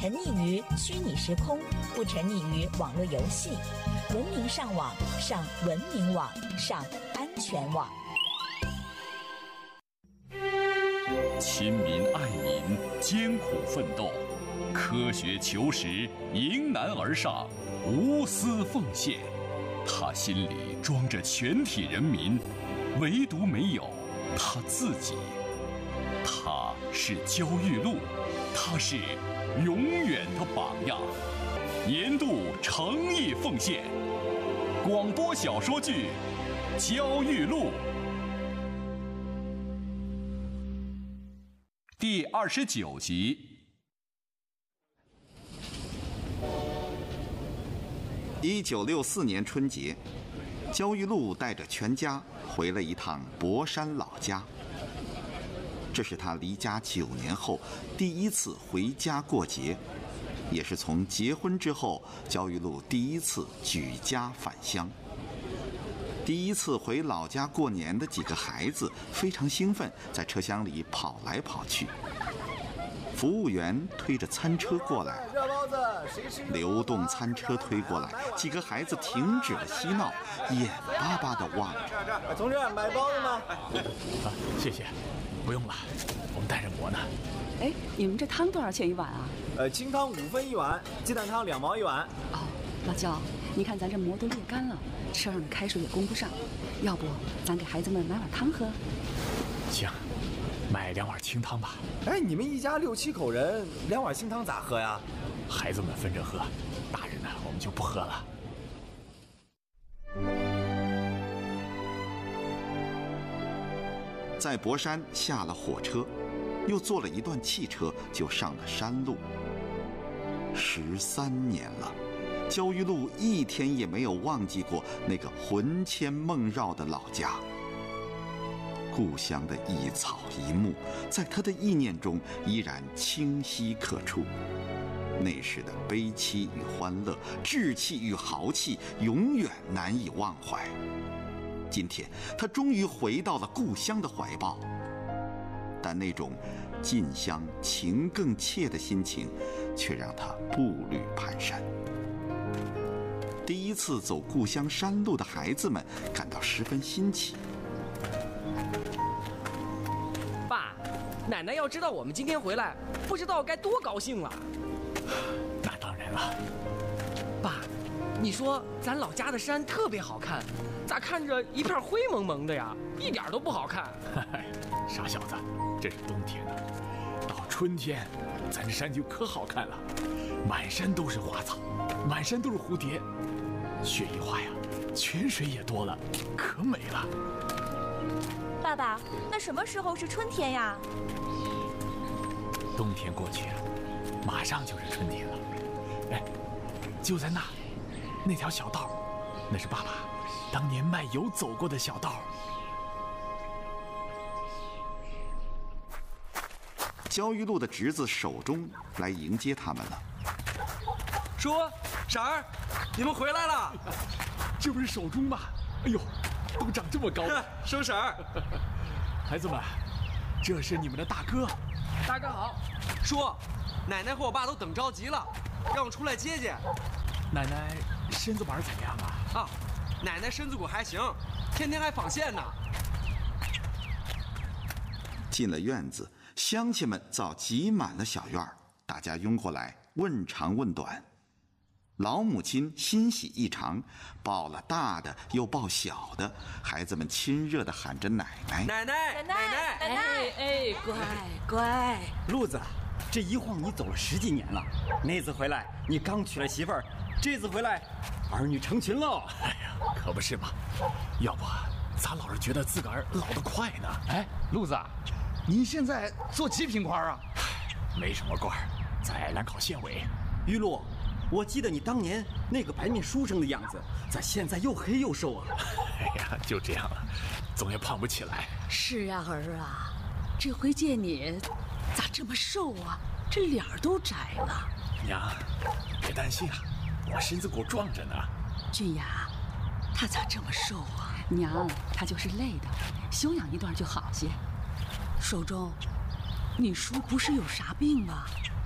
沉溺于虚拟时空，不沉溺于网络游戏。文明上网，上文明网，上安全网。 亲民爱民，艰苦奋斗，科学求实，迎难而上，无私奉献。他心里装着全体人民，唯独没有他自己。他是焦裕禄，他是永远的榜样。年度诚意奉献，广播小说剧《焦裕禄》第29集。 1964年春节，焦裕禄带着全家回了一趟博山老家。这是他离家9年后第一次回家过节，也是从结婚之后焦裕禄第一次举家返乡。第一次回老家过年的几个孩子非常兴奋，在车厢里跑来跑去。服务员推着餐车过来， 热包子，谁吃？ 流动餐车推过来，几个孩子停止了嬉闹，眼巴巴地望着。 同志，买包子吗？ 啊，谢谢，不用了，我们带着馍呢。 哎，你们这汤多少钱一碗啊？ 清汤5分一碗，鸡蛋汤2毛一碗。 哦，老焦，你看咱这馍都裂干了，车上的开水也供不上，要不咱给孩子们买碗汤喝？ 行，买2碗清汤吧。 哎，你们一家6、7口人，2碗清汤咋喝呀？ 孩子们分着喝，大人呢我们就不喝了。 在博山下了火车，又坐了一段汽车，就上了山路。13年了，焦裕禄一天也没有忘记过那个魂牵梦绕的老家。故乡的一草一木，在他的意念中依然清晰可触。那时的悲戚与欢乐，志气与豪气，永远难以忘怀。今天，他终于回到了故乡的怀抱，但那种近乡情更切的心情，却让他步履蹒跚。第一次走故乡山路的孩子们感到十分新奇。 爸，奶奶要知道我们今天回来，不知道该多高兴了。 那当然了。 爸，你说咱老家的山特别好看，咋看着一片灰蒙蒙的呀？一点都不好看。 傻小子，这是冬天呢，到春天，咱这山就可好看了，满山都是花草，满山都是蝴蝶，雪一化呀，泉水也多了，可美了。 爸爸，那什么时候是春天呀？ 冬天过去，马上就是春天了。哎，就在那条小道，那是爸爸当年卖油走过的小道。 焦裕禄的侄子守忠来迎接他们了。 叔，婶儿，你们回来了。 这不是守忠吗？哎呦，都长这么高了。 叔婶儿， 孩子们，这是你们的大哥。 大哥好。叔，奶奶和我爸都等着急了，让我出来接接。 奶奶身子板怎么样啊？ 啊，奶奶身子骨还行，天天还纺线呢。 进了院子，乡亲们早挤满了小院儿，大家拥过来问长问短。老母亲欣喜异常，抱了大的又抱小的，孩子们亲热地喊着奶奶奶奶奶奶奶奶！哎，乖乖， 路子，这一晃你走了10几年了。那次回来你刚娶了媳妇儿，这次回来儿女成群喽。 哎呀，可不是嘛，要不咱老是觉得自个儿老得快呢。 哎，路子，你现在做几品官啊？ 没什么官，在兰考县委。 裕禄，我记得你当年那个白面书生的样子，咋现在又黑又瘦啊？ 哎呀，就这样了，总也胖不起来。 是啊，儿啊，这回见你咋这么瘦啊？这脸儿都窄了。 娘，别担心啊，我身子骨壮着呢。 俊雅，他咋这么瘦啊？娘，他就是累的，休养一段就好些。守忠，你叔不是有啥病吧？